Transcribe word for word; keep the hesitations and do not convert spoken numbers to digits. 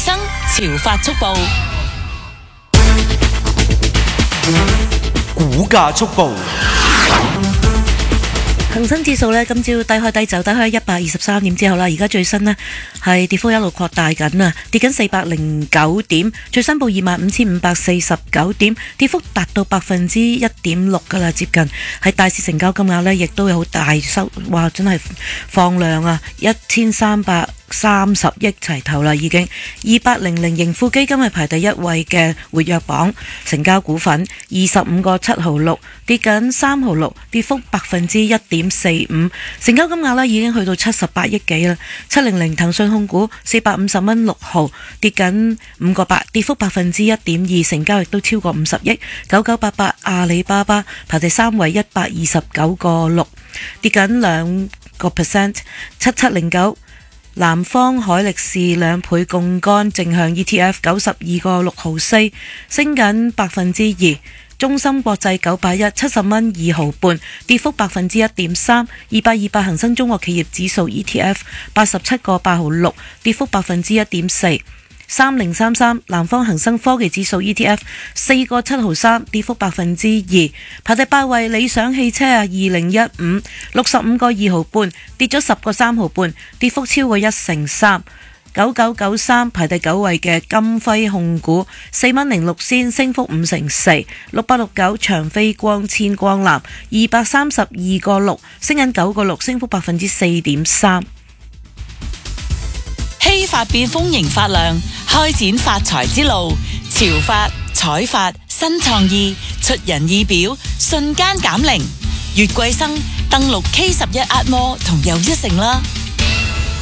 生潮發速報， 股價速報。 恒生指數呢，今朝低開低走，低開一百二十三點之後啦，而家最新呢係跌幅一路擴大緊啊，跌緊四百零九點，最新報二萬五千五百四十九點，跌幅達到百分之一點六噶啦，接近係大市成交金額呢，亦都有好大收，哇！真係放量啊，一千三百三十億齊頭啦，已經二八零零盈富基金係排第一位嘅活躍榜，成交股份二十五個七毫六，跌緊三毫六，跌幅百分之一點四五，成交金額呢已經去到七十八億幾啦。七零零騰訊控股四百五十蚊六毫，跌緊五個八，跌幅百分之一點二，成交亦都超過五十億。九九八八阿里巴巴排第三位，一百二十九個六，跌緊兩個 percent。七七零九南方海力士兩倍槓桿正向 E T F 九十二個六毫四，升緊百分之二。中芯國際九百一七十蚊二毫半，跌幅百分之一點三。二百二百恒生中國企業指數 E T F 八十七個八毫六，跌幅百分之一點四。三零三三南方恒生科技指數 E T F 四個七毫三，跌幅百分之二。排第八位理想汽車啊，二零一五六十五個二毫半，跌咗十個三毫半，跌幅超過一成三。九九九三排第九位嘅金輝控股四蚊零六仙，升幅五成四。六八六九長飛光纖光纜二百三十二個六，升緊九個六，升幅百分之四點三。 希發變豐盈發亮，開展發財之路。潮發、彩發、新創意，出人意表，瞬間減齡。月桂生登錄 K 十一 Art Mall同又一城啦。